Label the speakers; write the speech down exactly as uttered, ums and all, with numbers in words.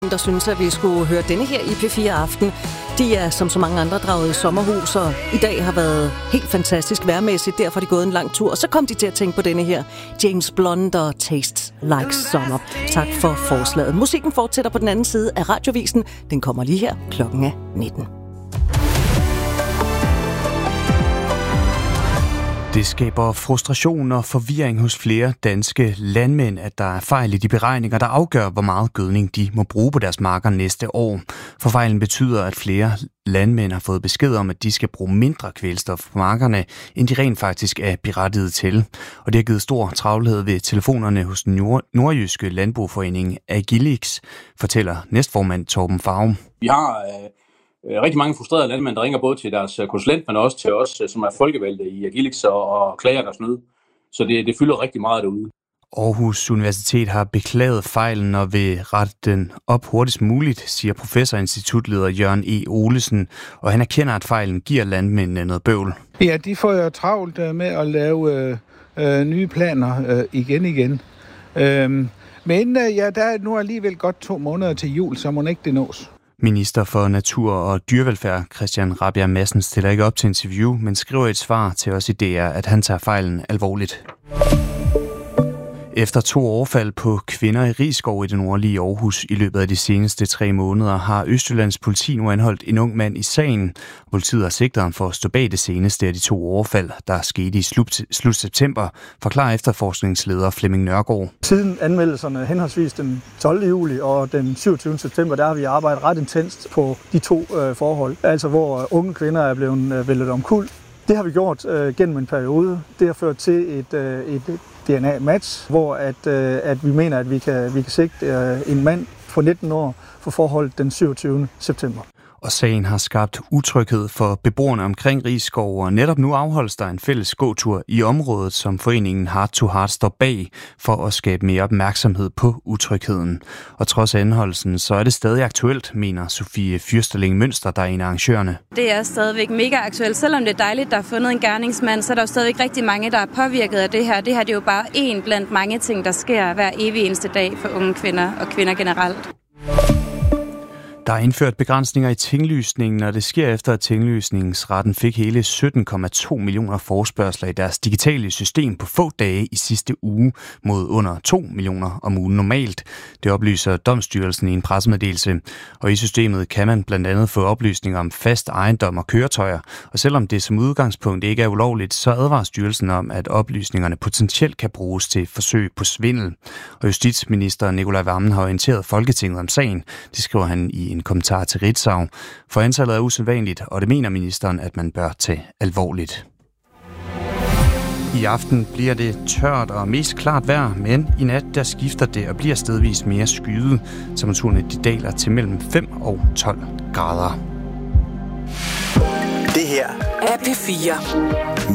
Speaker 1: der synes, at vi skulle høre denne her i P fire Aften. De er som så mange andre draget i sommerhus, og i dag har været helt fantastisk vejrmæssigt. Derfor er de gået en lang tur, og så kom de til at tænke på denne her. James Blunt og Tastes Like Summer. Tak for forslaget. Musikken fortsætter på den anden side af radiovisen. Den kommer lige her. Klokken er nitten.
Speaker 2: Det skaber frustration og forvirring hos flere danske landmænd, at der er fejl i de beregninger, der afgør, hvor meget gødning de må bruge på deres marker næste år. For fejlen betyder, at flere landmænd har fået besked om, at de skal bruge mindre kvælstof på markerne, end de rent faktisk er berettiget til. Og det har givet stor travlhed ved telefonerne hos den nord- nordjyske landbrugforening Agilix, fortæller næstformand Torben Farum.
Speaker 3: Vi har øh rigtig mange frustrerede landmænd, der ringer både til deres konsulent, men også til os, som er folkevalgte i Agilix og, og klager deres nød. Så det, det fylder rigtig meget derude.
Speaker 2: Aarhus Universitet har beklaget fejlen og vil rette den op hurtigst muligt, siger professor og institutleder Jørgen E. Olesen, og han erkender, at fejlen giver landmændene noget bøvl.
Speaker 4: Ja, de får jo travlt med at lave øh, nye planer øh, igen igen. Øh, men øh, ja, der er nu alligevel godt to måneder til jul, så må ikke det nås.
Speaker 2: Minister for Natur og Dyrevelfærd Christian Rabjerg Madsen stiller ikke op til interview, men skriver et svar til os i D R, at han tager fejlen alvorligt. Efter to overfald på kvinder i Risskov i det nordlige Aarhus i løbet af de seneste tre måneder, har Østjyllands politi nu anholdt en ung mand i sagen. Politiet har sigtet ham for at stå bag det seneste af de to overfald, der skete i slut, slut september, forklarer efterforskningsleder Flemming Nørgaard.
Speaker 5: Siden anmeldelserne henholdsvis den tolvte juli og den syvogtyvende september, der har vi arbejdet ret intenst på de to øh, forhold. Altså hvor unge kvinder er blevet øh, væltet omkuld. Det har vi gjort øh, gennem en periode. Det har ført til et, øh, et D N A-match, hvor at, øh, at vi mener, at vi kan, vi kan sigte øh, en mand på nitten år for forholdet den syvogtyvende september.
Speaker 2: Og sagen har skabt utryghed for beboerne omkring Risskov, og netop nu afholdes der en fælles gåtur i området, som foreningen Heart to Heart står bag, for at skabe mere opmærksomhed på utrygheden. Og trods anholdelsen, så er det stadig aktuelt, mener Sofie Fyrsterling Mønster, der er en af arrangørerne.
Speaker 6: Det er stadigvæk mega aktuelt. Selvom det er dejligt, der er fundet en gerningsmand, så er der jo stadigvæk rigtig mange, der er påvirket af det her. Det her det er jo bare én blandt mange ting, der sker hver evig eneste dag for unge kvinder og kvinder generelt.
Speaker 2: Der er indført begrænsninger i tinglysningen, og det sker efter, at tinglysningsretten fik hele sytten komma to millioner forespørgsler i deres digitale system på få dage i sidste uge, mod under to millioner om ugen normalt. Det oplyser Domsstyrelsen i en pressemeddelelse. Og i systemet kan man blandt andet få oplysninger om fast ejendom og køretøjer. Og selvom det som udgangspunkt ikke er ulovligt, så advarer styrelsen om, at oplysningerne potentielt kan bruges til forsøg på svindel. Og justitsminister Nicolai Wammen har orienteret Folketinget om sagen. Det skriver han i en kommentar til Ritzau. For antallet er usædvanligt, og det mener ministeren, at man bør tage alvorligt. I aften bliver det tørt og mest klart vejr, men i nat der skifter det og bliver stedvis mere skyet. Temperaturerne de daler til mellem fem og tolv grader.
Speaker 7: Det her er P fire.